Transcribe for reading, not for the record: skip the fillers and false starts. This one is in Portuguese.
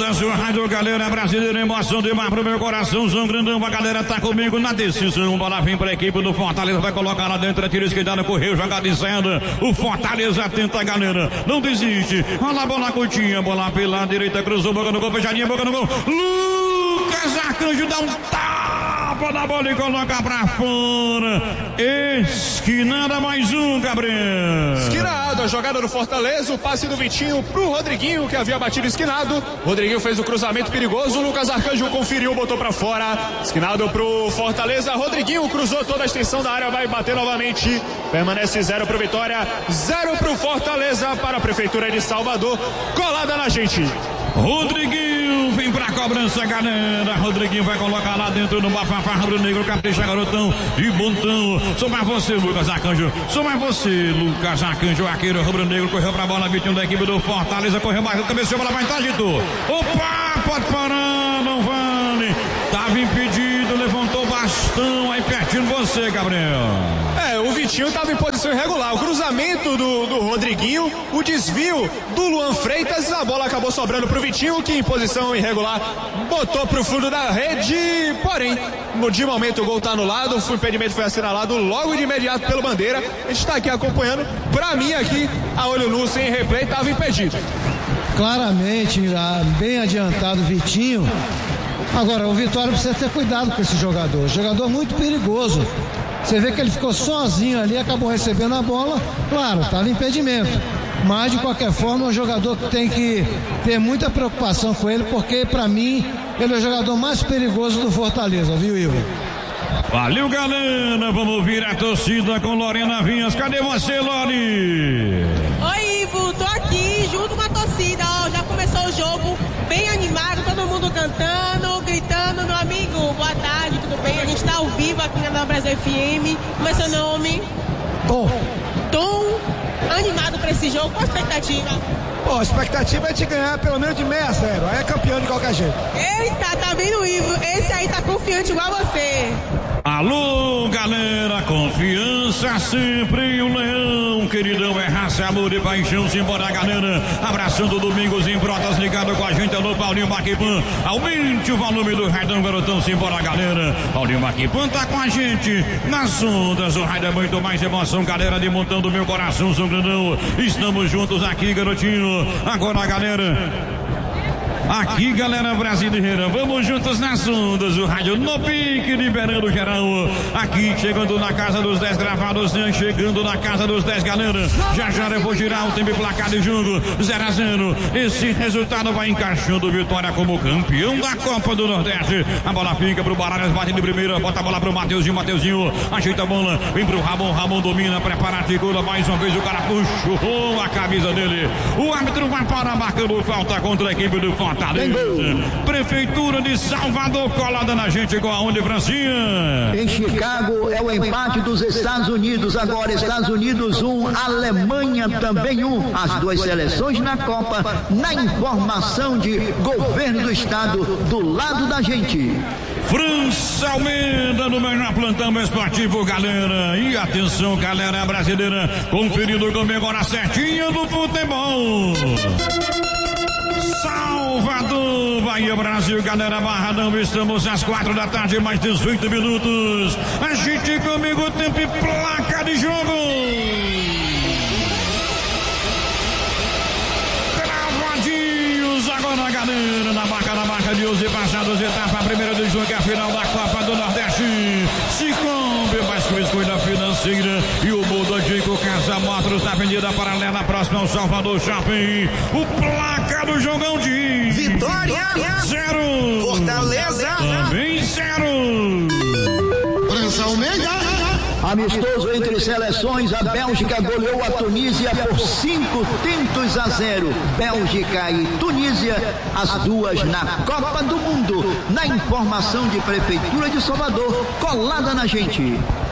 da sua rádio, galera brasileira, emoção demais pro meu coração, João Grandão, a galera tá comigo na decisão, bola vem pra equipe do Fortaleza, vai colocar lá dentro, tira esquerda, correu, jogada encerrada, o Fortaleza tenta, galera, não desiste, olha a bola curtinha, bola pela direita, cruzou, boca no gol, fechadinha, boca no gol, Lucas Arcanjo dá um tapa na bola e coloca pra fora, esquinada mais um, Gabriel. Esquinado, a jogada do Fortaleza, o passe do Vitinho pro Rodriguinho, que havia batido esquinado, Rodriguinho fez o cruzamento perigoso, o Lucas Arcanjo conferiu, botou pra fora, esquinado pro Fortaleza, Rodriguinho cruzou toda a extensão da área, vai bater novamente, permanece 0 pro Vitória, 0 pro Fortaleza, para a Prefeitura de Salvador, colada na gente. Rodriguinho vem pra cobrança, galera. Rodriguinho vai colocar lá dentro no bafafá rubro-negro, capricha, garotão e montão. Sou mais você, Lucas Arcanjo. Sou mais você, Lucas Arcanjo, arqueiro rubro-negro. Correu pra bola, Vitinho da equipe do Fortaleza. Correu mais, cabeceou, bola vai entrar, agitou. Opa, pode parar, não vale. Tava impedido, levantou o bastão. Aí pertinho de você, Gabriel. O Vitinho estava em posição irregular, o cruzamento do Rodriguinho, o desvio do Luan Freitas, a bola acabou sobrando pro Vitinho, que em posição irregular botou pro fundo da rede, porém, de momento o gol tá anulado, o impedimento foi assinalado logo de imediato pelo Bandeira, a gente tá aqui acompanhando, pra mim aqui, a olho nu, sem replay, tava impedido. Claramente, bem adiantado o Vitinho. Agora, o Vitória precisa ter cuidado com esse jogador muito perigoso. Você vê que ele ficou sozinho ali, acabou recebendo a bola, claro, estava em impedimento. Mas, de qualquer forma, é um jogador que tem que ter muita preocupação com ele, porque, para mim, ele é o jogador mais perigoso do Fortaleza, viu, Ivo? Valeu, galera, vamos ouvir a torcida com Lorena Vinhas. Cadê você, Lori? Oi, Ivo, tô aqui junto com a torcida, ó, já começou o jogo, bem animado, todo mundo cantando, gritando. Meu amigo, boa tarde, tudo bem? A gente tá ao vivo aqui na Nova Brasil FM. Como é seu nome? Tom, animado pra esse jogo, qual a expectativa? A expectativa é de ganhar pelo menos de 6-0, aí é campeão de qualquer jeito. Eita, tá vendo, Ivo? Esse aí tá confiante igual a você. Alô, galera, confiança sempre, o Leão, queridão, é raça, amor e paixão, simbora, galera, abraçando Domingos em Brotas, ligado com a gente, alô, Paulinho Maquipan, aumente o volume do Raidão, garotão, simbora, galera, Paulinho Maquipan tá com a gente, nas ondas, o Raidão é muito mais emoção, galera, de montão do meu coração, São Grandão, estamos juntos aqui, garotinho, agora, galera... Aqui, galera brasileira, vamos juntos nas ondas, o rádio no pique, liberando geral. Aqui, chegando na casa dos 10 gravados, chegando na casa dos 10, galera. Já eu vou girar o tempo e placar de jogo, 0-0. Esse resultado vai encaixando Vitória como campeão da Copa do Nordeste. A bola fica pro Baralhas, bate de primeira, bota a bola pro Mateuzinho, ajeita a bola, vem pro Ramon domina, prepara, articula, mais uma vez o cara puxou a camisa dele. O árbitro vai parar, marcando falta contra a equipe do Fortaleza. Prefeitura de Salvador colada na gente igual aonde, Francinha? Em Chicago é o empate dos Estados Unidos, agora Estados Unidos 1, Alemanha também 1, as duas seleções na Copa, na informação de governo do estado do lado da gente. França Almeida no melhor plantão esportivo, galera, e atenção, galera brasileira, conferindo comigo agora certinho do futebol. Salvador, Bahia, Brasil, galera, Barradão, estamos às 4 da tarde, mais 18 minutos. A gente comigo, tempo e placa de jogo. Cravadinhos agora, galera, na marca de 11 passados, etapa primeira do jogo, que é a final da Copa do Nordeste. Cicobi, mais com escolha financeira e o Mododico Casa Motors na Avenida Paralela, próximo ao Salvador Shopping. O placa do jogão de Vitória 0, Fortaleza também 0. França Almeida. Amistoso entre seleções, a Bélgica goleou a Tunísia por 5-0. Bélgica e Tunísia, as duas na Copa do Mundo. Na informação de Prefeitura de Salvador, colada na gente.